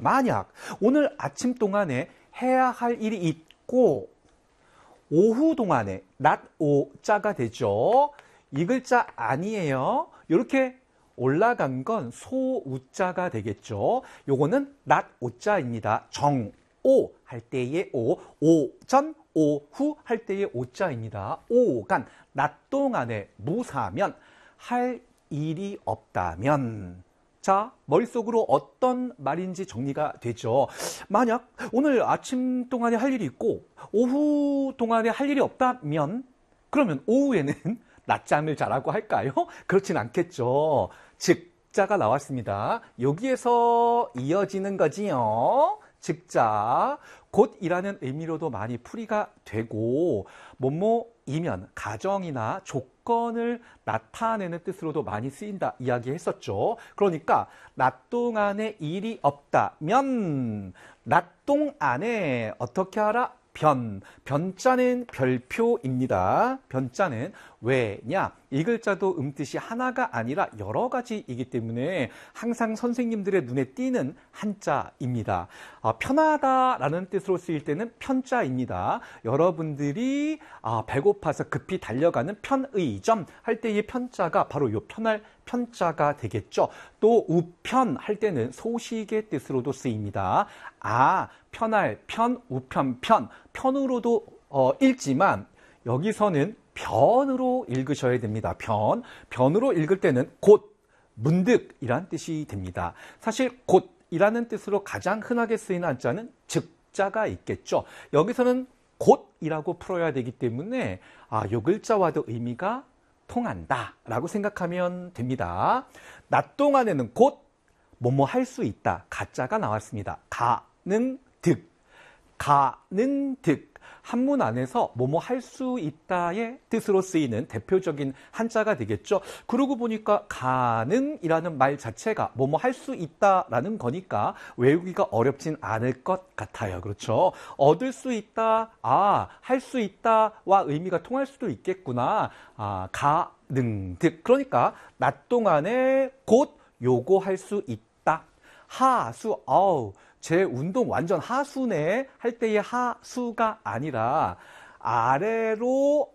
만약 오늘 아침 동안에 해야 할 일이 있고 오후 동안에 낮 오자가 되죠. 이 글자 아니에요. 이렇게 올라간 건 소우자가 되겠죠. 요거는 낮 오자입니다. 정오 할 때의 오, 오전, 오후 할 때의 오자입니다. 오간, 낮 동안에 무사면, 할 일이 없다면. 자, 머릿속으로 어떤 말인지 정리가 되죠. 만약 오늘 아침 동안에 할 일이 있고 오후 동안에 할 일이 없다면 그러면 오후에는 낮잠을 자라고 할까요? 그렇진 않겠죠. 즉자가 나왔습니다. 여기에서 이어지는 거지요. 즉자, 곧이라는 의미로도 많이 풀이가 되고 뭐뭐이면 가정이나 조건을 나타내는 뜻으로도 많이 쓰인다 이야기했었죠. 그러니까 낮 동안에 일이 없다면 낮 동안에 어떻게 하라? 변자는 별표입니다. 변자는 왜냐? 이 글자도 뜻이 하나가 아니라 여러 가지이기 때문에 항상 선생님들의 눈에 띄는 한자입니다. 편하다라는 뜻으로 쓰일 때는 편자입니다. 여러분들이 배고파서 급히 달려가는 편의점 할 때의 편자가 바로 이 편할 편자가 되겠죠. 또 우편 할 때는 소식의 뜻으로도 쓰입니다. 편할, 편, 우편, 편으로도 읽지만 여기서는 변으로 읽으셔야 됩니다. 변으로 읽을 때는 곧, 문득이란 뜻이 됩니다. 사실 곧이라는 뜻으로 가장 흔하게 쓰이는 한자는 즉자가 있겠죠. 여기서는 곧이라고 풀어야 되기 때문에 이 글자와도 의미가 통한다라고 생각하면 됩니다. 낮 동안에는 곧 뭐뭐 할 수 있다. 가자가 나왔습니다. 가능 득. 한문 안에서 뭐뭐 할 수 있다의 뜻으로 쓰이는 대표적인 한자가 되겠죠. 그러고 보니까 가능이라는 말 자체가 뭐뭐 할 수 있다라는 거니까 외우기가 어렵진 않을 것 같아요. 그렇죠? 얻을 수 있다, 할 수 있다와 의미가 통할 수도 있겠구나. 가능 득. 그러니까 낮 동안에 곧 요거 할 수 있다. 하수, 제 운동 완전 하수네 할 때의 하수가 아니라 아래로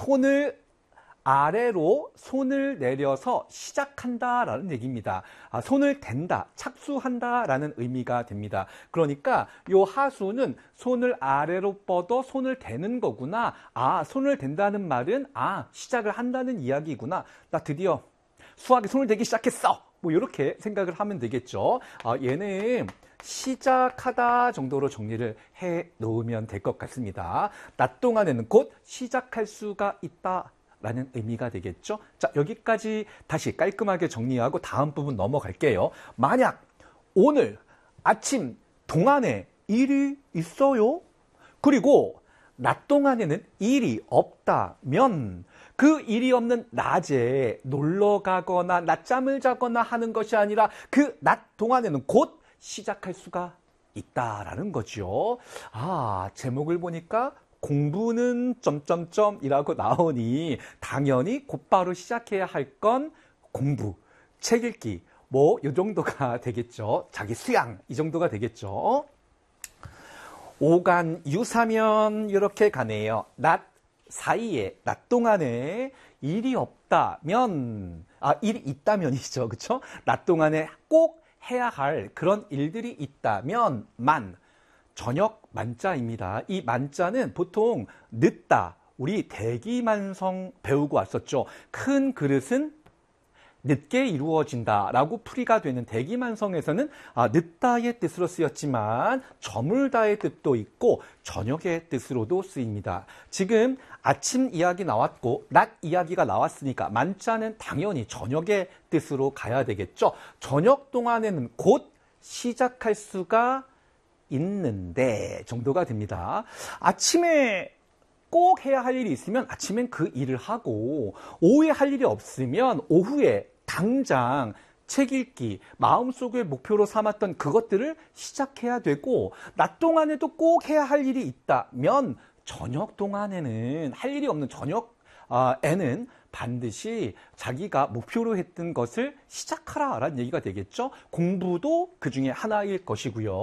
손을 내려서 시작한다라는 얘기입니다. 손을 댄다, 착수한다라는 의미가 됩니다. 그러니까 요 하수는 손을 아래로 뻗어 손을 대는 거구나. 손을 댄다는 말은 시작을 한다는 이야기구나. 나 드디어 수학에 손을 대기 시작했어. 뭐 이렇게 생각을 하면 되겠죠. 얘는 시작하다 정도로 정리를 해 놓으면 될 것 같습니다. 낮 동안에는 곧 시작할 수가 있다라는 의미가 되겠죠. 자, 여기까지 다시 깔끔하게 정리하고 다음 부분 넘어갈게요. 만약 오늘 아침 동안에 일이 있어요. 그리고 낮 동안에는 일이 없다면 그 일이 없는 낮에 놀러 가거나 낮잠을 자거나 하는 것이 아니라 그 낮 동안에는 곧 시작할 수가 있다라는 거죠. 제목을 보니까 공부는 점점점이라고 나오니 당연히 곧바로 시작해야 할 건 공부, 책 읽기, 뭐 이 정도가 되겠죠. 자기 수양 이 정도가 되겠죠. 오간 유사면 이렇게 가네요. 낮 사이에, 낮 동안에 일이 없다면, 일이 있다면이죠. 그렇죠? 낮 동안에 꼭 해야 할 그런 일들이 있다면 저녁 만자입니다. 이 만자는 보통 늦다, 우리 대기만성 배우고 왔었죠. 큰 그릇은 늦게 이루어진다라고 풀이가 되는 대기만성에서는 늦다의 뜻으로 쓰였지만 저물다의 뜻도 있고 저녁의 뜻으로도 쓰입니다. 지금 아침 이야기 나왔고 낮 이야기가 나왔으니까 만자는 당연히 저녁의 뜻으로 가야 되겠죠. 저녁 동안에는 곧 시작할 수가 있는데 정도가 됩니다. 아침에 꼭 해야 할 일이 있으면 아침엔 그 일을 하고 오후에 할 일이 없으면 오후에 당장 책 읽기, 마음속에 목표로 삼았던 그것들을 시작해야 되고 낮 동안에도 꼭 해야 할 일이 있다면 저녁 동안에는 할 일이 없는 저녁에는 반드시 자기가 목표로 했던 것을 시작하라라는 얘기가 되겠죠. 공부도 그 중에 하나일 것이고요.